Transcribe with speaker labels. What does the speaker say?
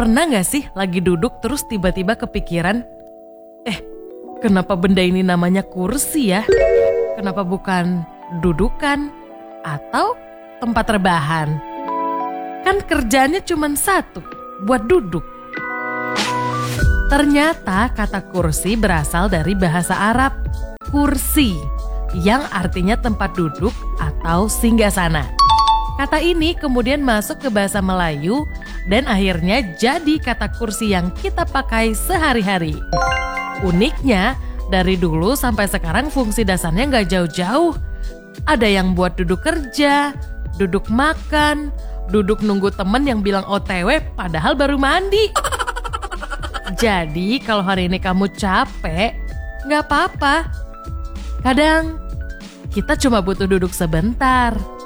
Speaker 1: Pernah gak sih lagi duduk terus tiba-tiba kepikiran, kenapa benda ini namanya kursi ya? Kenapa bukan dudukan atau tempat rebahan? Kan kerjanya cuma satu, buat duduk. Ternyata kata kursi berasal dari bahasa Arab, kursi, yang artinya tempat duduk atau singgasana. Kata ini kemudian masuk ke bahasa Melayu dan akhirnya jadi kata kursi yang kita pakai sehari-hari. Uniknya, dari dulu sampai sekarang fungsi dasarnya nggak jauh-jauh. Ada yang buat duduk kerja, duduk makan, duduk nunggu temen yang bilang OTW padahal baru mandi. Jadi kalau hari ini kamu capek, nggak apa-apa. Kadang kita cuma butuh duduk sebentar.